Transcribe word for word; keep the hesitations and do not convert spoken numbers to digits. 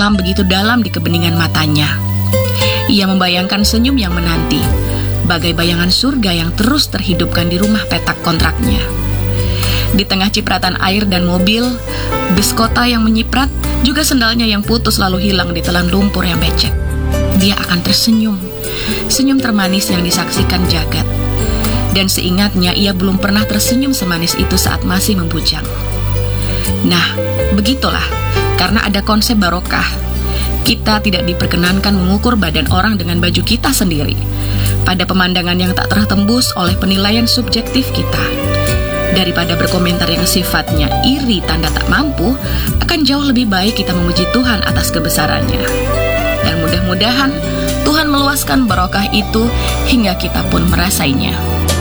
menyelam begitu dalam di kebeningan matanya. Ia membayangkan senyum yang menanti, bagai bayangan surga yang terus terhidupkan di rumah petak kontraknya. Di tengah cipratan air dan mobil, bis kota yang menyiprat, juga sendalnya yang putus lalu hilang di telan lumpur yang becek. Dia akan tersenyum, senyum termanis yang disaksikan jagat. Dan seingatnya ia belum pernah tersenyum semanis itu saat masih membujang. Nah, begitulah, karena ada konsep barokah. Kita tidak diperkenankan mengukur badan orang dengan baju kita sendiri, pada pemandangan yang tak tertembus oleh penilaian subjektif kita. Daripada berkomentar yang sifatnya iri tanda tak mampu, akan jauh lebih baik kita memuji Tuhan atas kebesarannya. Dan mudah-mudahan Tuhan meluaskan barokah itu hingga kita pun merasainya.